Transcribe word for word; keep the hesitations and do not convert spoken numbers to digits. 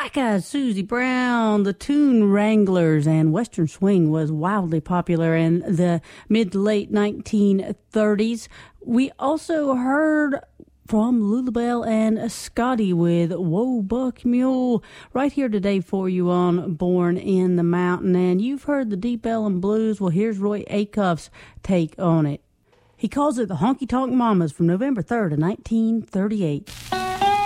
Black Eyed Susie Brown, the Tune Wranglers, and Western Swing was wildly popular in the mid to late nineteen thirties. We also heard from Lulabelle and Scotty with Whoa Buck Mule right here today for you on Born in the Mountain. And you've heard the Deep Ellum Blues. Well, here's Roy Acuff's take on it. He calls it the Honky Tonk Mamas from November third of nineteen thirty-eight.